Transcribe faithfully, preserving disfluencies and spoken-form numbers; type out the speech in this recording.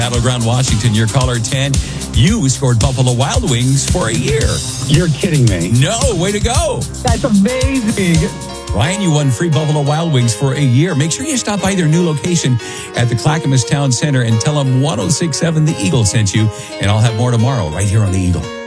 Battleground Washington, your caller ten. You scored Buffalo Wild Wings for a year. You're kidding me. No, way to go. That's amazing. Ryan, you won free Buffalo Wild Wings for a year. Make sure you stop by their new location at the Clackamas Town Center and tell them one oh six point seven The Eagle sent you. And I'll have more tomorrow right here on The Eagle.